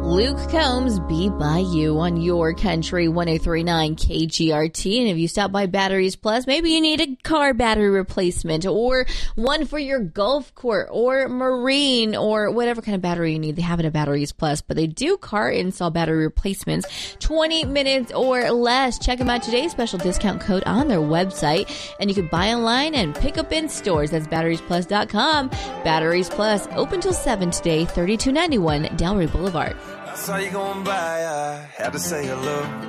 Luke Combs, Be By You on your country 1039 KGRT. And if you stop by Batteries Plus, maybe you need a car battery replacement or one for your golf court or marine or whatever kind of battery you need. They have it at Batteries Plus, but they do car install battery replacements, 20 minutes or less. Check them out today. Special discount code on their website. And you can buy online and pick up in stores. That's batteriesplus.com. Batteries Plus, open till 7 today, 3291 Delray Boulevard. I saw you going by, I had to say hello.